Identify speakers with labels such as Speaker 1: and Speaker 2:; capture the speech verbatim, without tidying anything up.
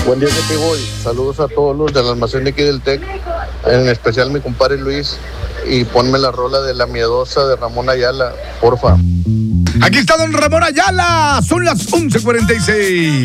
Speaker 1: Buen día, que voy. Saludos a todos los del almacén de aquí del T E C, en especial mi compadre Luis. Y ponme la rola de La Miedosa de Ramón Ayala, porfa.
Speaker 2: Aquí está don Ramón Ayala. Son las once cuarenta y seis.